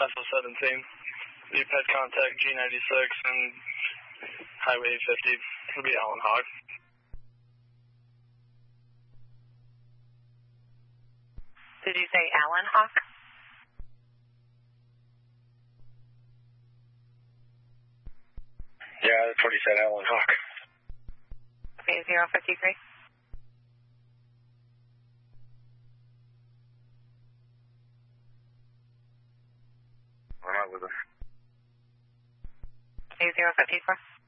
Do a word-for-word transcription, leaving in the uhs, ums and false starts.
Tesla seventeen. Deep head contact G ninety-six and Highway eight fifty. It'll be Alan Hawk. Did you say Alan Hawk? Yeah, that's what he said, Alan Hawk. Okay, zero fifty-three. I'm not with him. Okay, zero fifty-four.